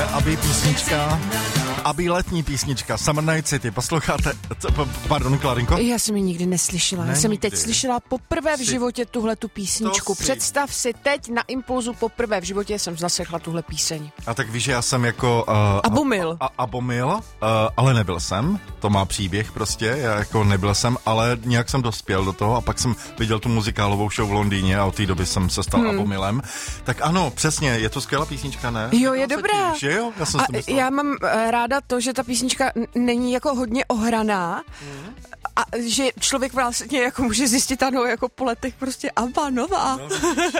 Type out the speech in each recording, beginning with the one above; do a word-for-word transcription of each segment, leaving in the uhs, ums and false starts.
je Abby písnička, Abby letní písnička, Summer Night City. Posloucháte, pardon, Klarinko? Já jsem ji nikdy neslyšela. Ne, Já jsem ji nikdy. teď slyšela poprvé v Si- životě tuhle tu písničku. To si- Představ si, teď na Impulzu poprvé v životě jsem zaslechla tuhle píseň. A tak víš, že já jsem jako... Uh, Abomil. A, a, abomil, uh, ale nebyl jsem. To má příběh prostě, já jako nebyl jsem, ale nějak jsem dospěl do toho a pak jsem viděl tu muzikálovou show v Londýně a od té doby jsem se stal hmm. abomilem. Tak ano, přesně, je to skvělá písnička, ne? Jo, je Dá se dobrá. ti, že jo? Já jsem A si to myslel. já mám eh, ráda to, že ta písnička n- není jako hodně ohraná a že člověk vlastně jako může zjistit, ano, jako po letech prostě Abba nová. No,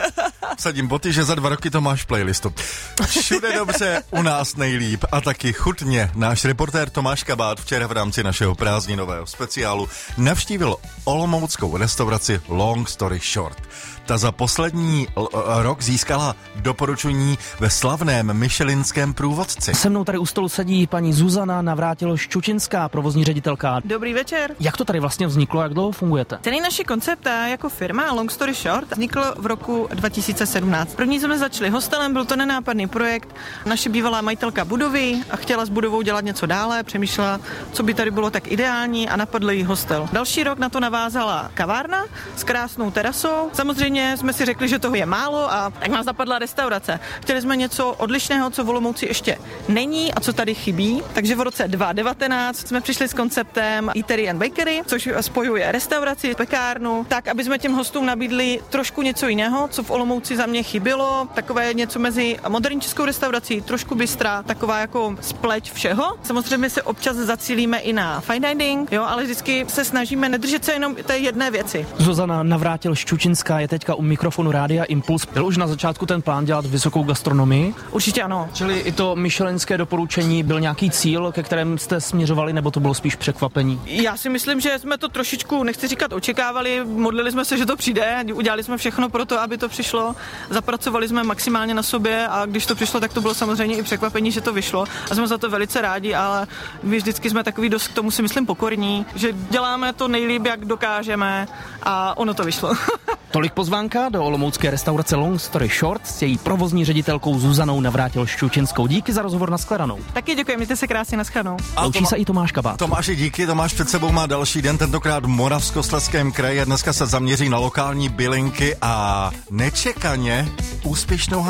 Sadím boty, že za dva roky to máš v playlistu. Všude dobře, u nás nejlíp a taky chutně. Náš reportér Tomáš Kabát včera v rámci našeho prázdninového speciálu navštívil olomouckou restauraci Long Story Short. Ta za poslední l- rok získala doporučení ve slavném michelinském průvodci. Se mnou tady u stolu sedí paní Zuzana Navrátil-Ščučinská, provozní ředitelka. Dobrý večer. Jak to tady vlastně vzniklo, jak dlouho fungujete? Celý naše koncept jako firma Long Story Short vznikl v roku dva tisíce sedmnáct. První jsme začali hostelem, byl to nenápadný projekt. Naše bývalá majitelka budovy a chtěla s budovou dělat něco dále, přemýšlela, co by tady bylo tak ideální a napadl jí hostel. Další rok na to navázala kavárna s krásnou terasou. Samozřejmě jsme si řekli, že toho je málo a tak nás napadla restaurace. Chtěli jsme něco odlišného, co v Olomouci ještě není a co tady chybí. Takže v roce dva tisíce devatenáct jsme přišli s konceptem Eatery and Bakery, což spojuje restauraci, pekárnu, tak, aby jsme těm hostům nabídli trošku něco jiného, co v Olomouci za mě chybělo, takové něco mezi moderní českou restaurací, trošku bystra, taková jako spleť všeho. Samozřejmě se občas zacílíme i na fine dining, jo, ale vždycky se snažíme nedržet se jenom té jedné věci. Zuzana Navrátil-Ščučinská je teďka u mikrofonu Rádia Impuls. Byl už na začátku ten plán dělat vysokou gastronomii? Určitě ano. Čili i to michelinské doporučení byl nějaký cíl, ke kterém jste směřovali, nebo to bylo spíš překvapení? Já si myslím, že jsme to trošičku, nechci říkat očekávali, modlili jsme se, že to přijde, udělali jsme všechno pro to, aby to přišlo, zapracovali jsme maximálně na sobě a když to přišlo, tak to bylo samozřejmě i překvapení, že to vyšlo a jsme za to velice rádi, ale my vždycky jsme takový dost k tomu si myslím pokorní, že děláme to nejlíp, jak dokážeme a ono to vyšlo. Tolik pozvánka do olomoucké restaurace Long Story Short s její provozní ředitelkou Zuzanou Navrátil-Ščučinskou. Díky za rozhovor, nashledanou. Taky děkuji, mějte se krásně, naschledanou. Loučí Toma- se i Tomáš Kabát. Tomáši, díky, Tomáš před sebou má další den, tentokrát v Moravskoslezském kraji a dneska se zaměří na lokální bylinky a nečekaně úspěšnou